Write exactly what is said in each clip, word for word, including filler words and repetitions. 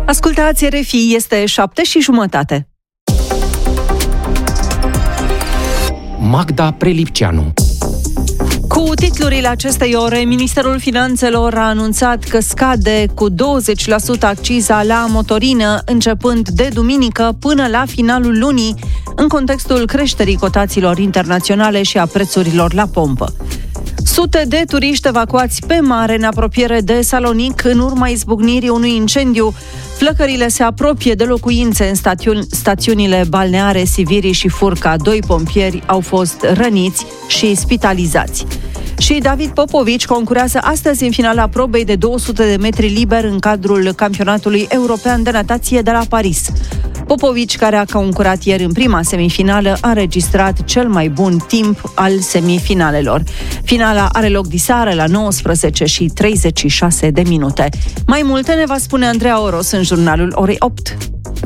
Ascultați R F I, este șapte și jumătate. Magda Prelipceanu. Cu titlurile acestei ore, Ministerul Finanțelor a anunțat că scade cu douăzeci la sută acciza la motorină începând de duminică până la finalul lunii, în contextul creșterii cotațiilor internaționale și a prețurilor la pompă. Sute de turiști evacuați pe mare în apropiere de Salonic în urma izbucnirii unui incendiu. Flăcările se apropie de locuințe în stațiuni, stațiunile balneare Sivirii și Furca. Doi pompieri au fost răniți și spitalizați. Și David Popovici concurează astăzi în finala probei de două sute de metri liber în cadrul campionatului european de natație de la Paris. Popovici, care a concurat ieri în prima semifinală, a înregistrat cel mai bun timp al semifinalelor. Finala are loc diseară la nouăsprezece și treizeci și șase de minute. Mai multe ne va spune Andreea Oros în jurnalul orei opt.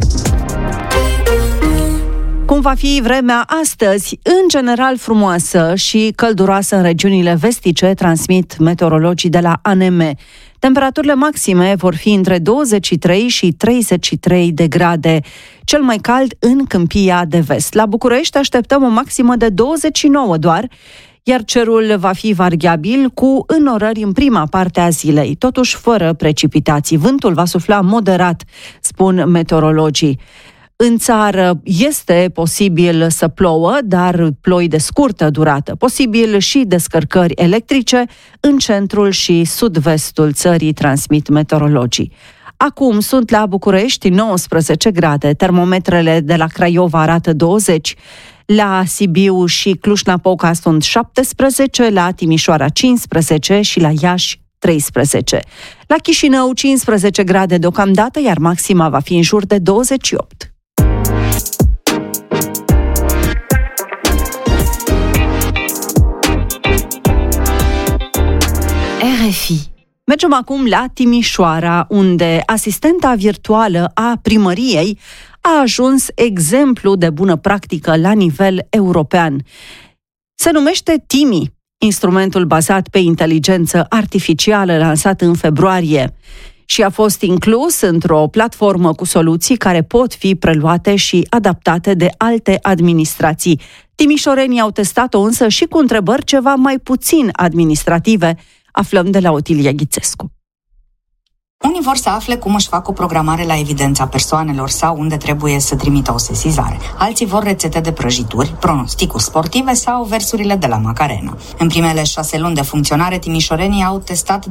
Cum va fi vremea astăzi? În general frumoasă și călduroasă în regiunile vestice, transmit meteorologii de la A N M. Temperaturile maxime vor fi între douăzeci și trei și treizeci și trei de grade, cel mai cald în Câmpia de Vest. La București așteptăm o maximă de douăzeci și nouă doar, iar cerul va fi variabil cu înnorări în prima parte a zilei, totuși fără precipitații. Vântul va sufla moderat, spun meteorologii. În țară este posibil să plouă, dar ploi de scurtă durată. Posibil și descărcări electrice în centrul și sud-vestul țării, transmit meteorologii. Acum sunt la București nouăsprezece grade, termometrele de la Craiova arată douăzeci, la Sibiu și Cluj-Napoca sunt șaptesprezece, la Timișoara cincisprezece și la Iași treisprezece. La Chișinău cincisprezece grade deocamdată, iar maxima va fi în jur de douăzeci și opt. R F I. Mergem acum la Timișoara, unde asistenta virtuală a primăriei a ajuns exemplu de bună practică la nivel european. Se numește Timi, instrumentul bazat pe inteligență artificială lansat în februarie și a fost inclus într-o platformă cu soluții care pot fi preluate și adaptate de alte administrații. Timișorenii au testat-o însă și cu întrebări ceva mai puțin administrative. Aflăm de la Otilia Ghițescu. Unii vor să afle cum își fac o programare la evidența persoanelor sau unde trebuie să trimită o sesizare. Alții vor rețete de prăjituri, pronosticuri sportive sau versurile de la Macarena. În primele șase luni de funcționare, timișorenii au testat